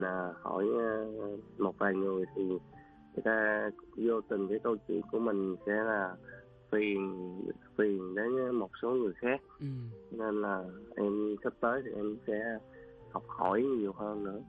hỏi một vài người thì người ta vô tình cái câu chuyện của mình sẽ là phiền phiền đến một số người khác. Nên là em sắp tới thì em sẽ học hỏi nhiều hơn nữa.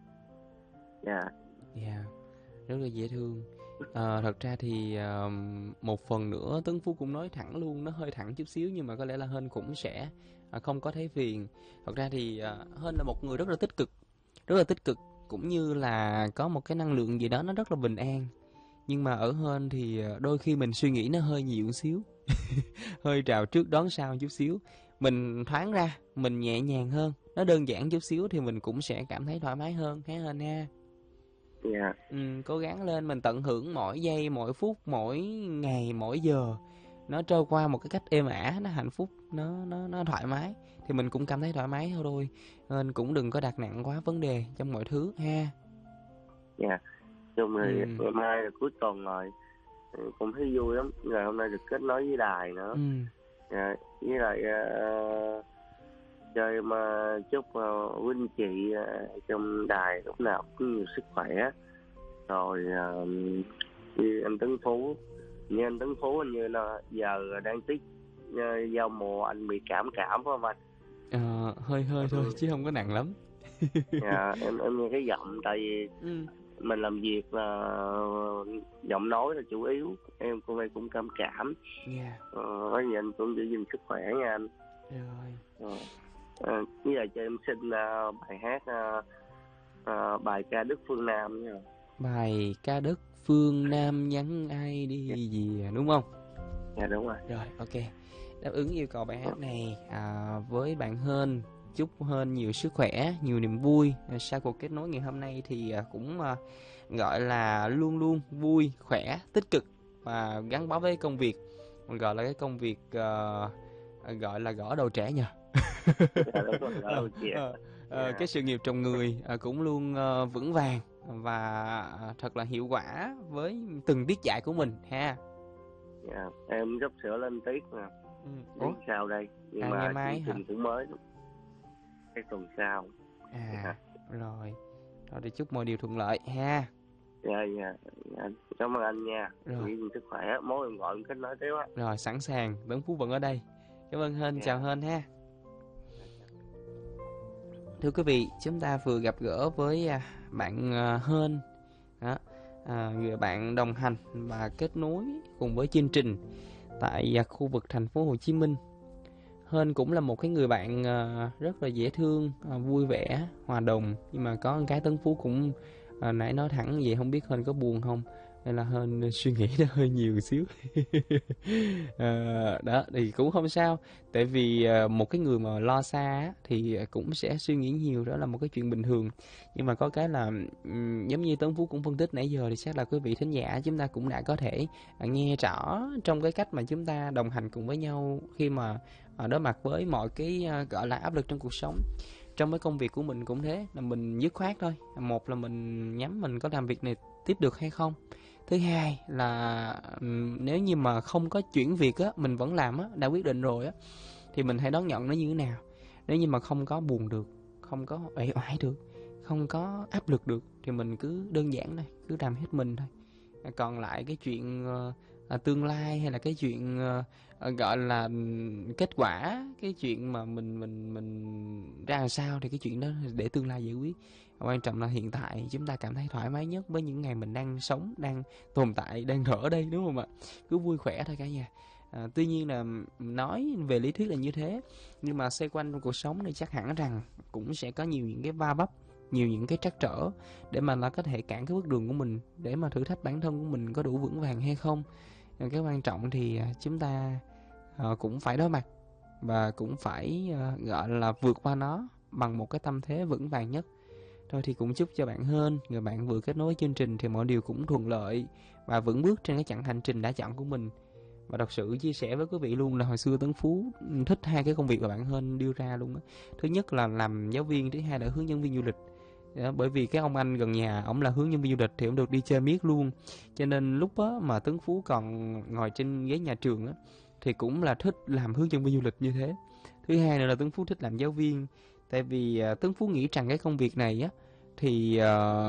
Dạ, rất là dễ thương. Thật ra thì một phần nữa Tuấn Phú cũng nói thẳng luôn, nó hơi thẳng chút xíu nhưng mà có lẽ là Hên cũng sẽ không có thấy phiền. Thật ra thì Hên là một người rất là tích cực, cũng như là có một cái năng lượng gì đó nó rất là bình an. Nhưng mà ở Hên thì đôi khi mình suy nghĩ nó hơi nhiều một xíu hơi rào trước đón sau chút xíu. Mình thoáng ra, mình nhẹ nhàng hơn, nó đơn giản chút xíu thì mình cũng sẽ cảm thấy thoải mái hơn ha Hên ha. Cố gắng lên, mình tận hưởng mỗi giây, mỗi phút, mỗi ngày, mỗi giờ nó trôi qua một cái cách êm ả, nó hạnh phúc, nó thoải mái thì mình cũng cảm thấy thoải mái thôi. Nên cũng đừng có đặt nặng quá vấn đề trong mọi thứ ha. Chung thì ngày mai là cuối tuần rồi, cũng thấy vui lắm. Ngày hôm nay được kết nối với đài nữa. Với lại cho em chúc huynh chị trong đài lúc nào cũng nhiều sức khỏe. Rồi như anh Tấn Phú, hình như là giờ đang tiết giao mùa, anh bị cảm phải không anh? Hơi thôi chứ không có nặng lắm. Em nghe cái giọng, tại vì mình làm việc là giọng nói là chủ yếu, em cũng đây cũng cảm. Nói gì anh cũng giữ gìn sức khỏe nha anh. Bây giờ cho em xin bài hát bài ca Đức Phương Nam nha. Bài ca Đức Phương Nam nhắn ai đi gì đúng không? Dạ đúng rồi. Rồi ok, đáp ứng yêu cầu bài hát này với bạn Hên. Chúc Hên nhiều sức khỏe, nhiều niềm vui. Sau cuộc kết nối ngày hôm nay thì cũng gọi là luôn luôn vui, khỏe, tích cực và gắn bó với công việc. Gọi là cái công việc gọi là gõ đầu trẻ nhờ. Cái sự nghiệp trong người cũng luôn vững vàng và thật là hiệu quả với từng tiết dạy của mình ha. Em sắp sửa lên tiết nè. Đến sau đây, nhưng mà ngày mai chương trình cũng mới cái tuần sau. Rồi thì chúc mọi điều thuận lợi ha. Cảm ơn anh nha. Rồi sức khỏe, mối em gọi em kết nối tiếp á. Rồi sẵn sàng, Tấn Phú vẫn ở đây. Cảm ơn Hên, chào Hên ha. Thưa quý vị, chúng ta vừa gặp gỡ với bạn Hên đó, người bạn đồng hành và kết nối cùng với chương trình tại khu vực thành phố Hồ Chí Minh. Hên cũng là một cái người bạn rất là dễ thương, vui vẻ, hòa đồng. Nhưng mà có một cái Tấn Phú cũng nãy nói thẳng vậy, không biết Hên có buồn không, nên là Hên suy nghĩ nó hơi nhiều xíu. Đó thì cũng không sao, tại vì một cái người mà lo xa thì cũng sẽ suy nghĩ nhiều, đó là một cái chuyện bình thường. Nhưng mà có cái là giống như Tấn Phú cũng phân tích nãy giờ thì chắc là quý vị thính giả chúng ta cũng đã có thể nghe rõ trong cái cách mà chúng ta đồng hành cùng với nhau khi mà đối mặt với mọi cái gọi là áp lực trong cuộc sống. Trong cái công việc của mình cũng thế, là mình dứt khoát thôi. Một là mình nhắm mình có làm việc này tiếp được hay không. Thứ hai là nếu như mà không có chuyển việc á, mình vẫn làm á, đã quyết định rồi á, thì mình hãy đón nhận nó như thế nào. Nếu như mà không có buồn được, không có uể oải được, không có áp lực được, thì mình cứ đơn giản thôi, cứ làm hết mình thôi. Còn lại cái chuyện tương lai hay là cái chuyện gọi là kết quả, cái chuyện mà mình ra làm sao thì cái chuyện đó để tương lai giải quyết. Quan trọng là hiện tại chúng ta cảm thấy thoải mái nhất với những ngày mình đang sống, đang tồn tại, đang thở ở đây, đúng không ạ? Cứ vui khỏe thôi cả nhà. Tuy nhiên là nói về lý thuyết là như thế, nhưng mà xoay quanh trong cuộc sống thì chắc hẳn rằng cũng sẽ có nhiều những cái va vấp, nhiều những cái trắc trở để mà nó có thể cản cái bước đường của mình, để mà thử thách bản thân của mình có đủ vững vàng hay không. Cái quan trọng thì chúng ta cũng phải đối mặt và cũng phải gọi là vượt qua nó bằng một cái tâm thế vững vàng nhất. Thôi thì cũng chúc cho bạn Hên, người bạn vừa kết nối chương trình, thì mọi điều cũng thuận lợi và vững bước trên cái chặng hành trình đã chọn của mình. Và thật sự chia sẻ với quý vị luôn là hồi xưa Tấn Phú thích hai cái công việc mà bạn Hên đưa ra luôn á. Thứ nhất là làm giáo viên, thứ hai là hướng dẫn viên du lịch. Bởi vì cái ông anh gần nhà ổng là hướng dẫn viên du lịch thì ổng được đi chơi miết luôn, cho nên lúc đó mà Tấn Phú còn ngồi trên ghế nhà trường á thì cũng là thích làm hướng dẫn viên du lịch như thế. Thứ hai nữa là Tấn Phú thích làm giáo viên, tại vì Tấn Phú nghĩ rằng cái công việc này á thì